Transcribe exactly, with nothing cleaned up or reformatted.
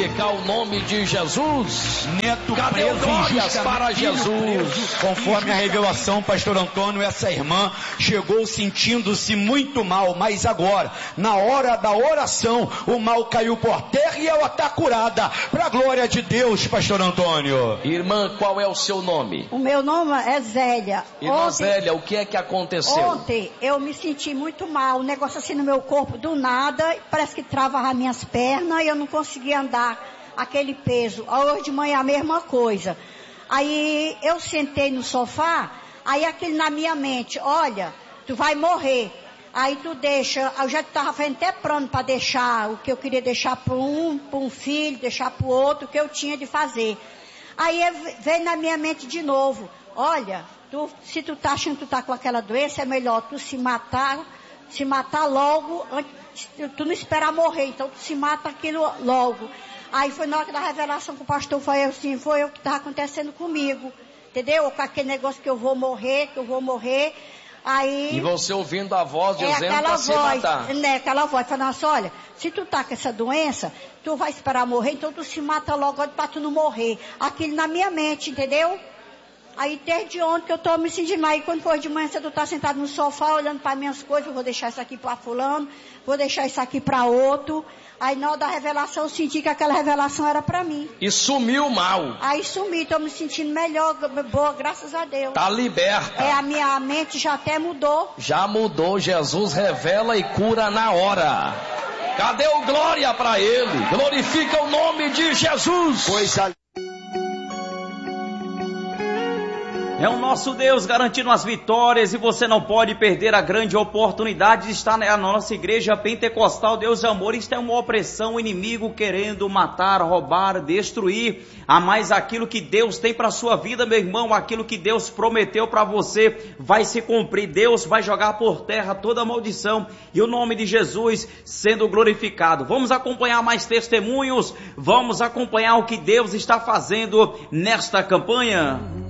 glorificar o nome de Jesus. Neto Cadê preso glórias para Jesus? Preso. Conforme a revelação, pastor Antônio, essa irmã chegou sentindo-se muito mal, mas agora, na hora da oração, o mal caiu por terra e ela está curada. Para a glória de Deus, pastor Antônio. Irmã, qual é o seu nome? O meu nome é Zélia. Irmã ontem, Zélia, o que é que aconteceu? Ontem eu me senti muito mal, um negócio assim no meu corpo do nada, parece que travava as minhas pernas e eu não conseguia andar aquele peso. Hoje de manhã a mesma coisa. Aí eu sentei no sofá, aí aquilo na minha mente, olha, tu vai morrer. Aí tu deixa, eu já estava fazendo até plano para deixar o que eu queria deixar para um, para um filho, deixar para o outro, o que eu tinha de fazer. Aí veio na minha mente de novo, olha, tu, se tu tá achando que tu tá com aquela doença, é melhor tu se matar, se matar logo, antes, tu não esperar morrer, então tu se mata aquilo logo. Aí foi na hora da revelação que o pastor foi assim, foi o que estava acontecendo comigo, entendeu? Com aquele negócio que eu vou morrer, que eu vou morrer. Aí, e você ouvindo a voz é dizendo para se matar. Né, aquela voz falando assim, olha, se tu tá com essa doença, tu vai esperar morrer, então tu se mata logo para tu não morrer. Aquilo na minha mente, entendeu? Aí desde ontem que eu tô me sentindo mal, e quando for de manhã tu tá sentado no sofá olhando para minhas coisas, eu vou deixar isso aqui para fulano, vou deixar isso aqui para outro. Aí na hora da revelação eu senti que aquela revelação era para mim. E sumiu mal. Aí sumi, tô me sentindo melhor, boa, graças a Deus. Tá liberta. É, a minha mente já até mudou. Já mudou, Jesus revela e cura na hora. Cadê o glória para ele? Glorifica o nome de Jesus. Coisa É o nosso Deus garantindo as vitórias e você não pode perder a grande oportunidade de estar na nossa igreja pentecostal Deus de Amor. Isto é uma opressão, o inimigo querendo matar, roubar, destruir. A mais aquilo que Deus tem para a sua vida, meu irmão, aquilo que Deus prometeu para você vai se cumprir. Deus vai jogar por terra toda a maldição e o nome de Jesus sendo glorificado. Vamos acompanhar mais testemunhos, vamos acompanhar o que Deus está fazendo nesta campanha.